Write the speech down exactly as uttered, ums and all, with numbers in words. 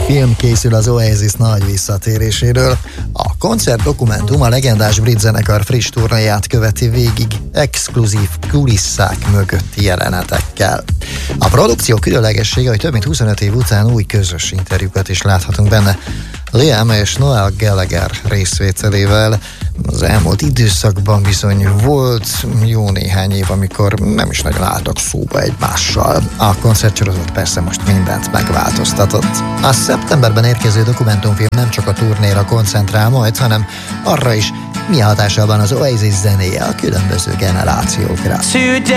film készül az Oasis nagy visszatéréséről. A koncert dokumentum a legendás brit zenekar friss turnéját követi végig exkluzív kulisszák mögötti jelenetekkel. A produkció különlegessége, hogy több mint huszonöt év után új közös interjúkat is láthatunk benne Liam és Noel Gallagher részvételével. Az elmúlt időszakban bizony volt jó néhány év, amikor nem is nagyon álltak szóba egymással. A koncertsorozat persze most mindent megváltoztatott. A szeptemberben érkező dokumentumfilm nem csak a turnéra koncentrál majd, hanem arra is, milyen hatással van az Oasis zenéje a különböző generációkra.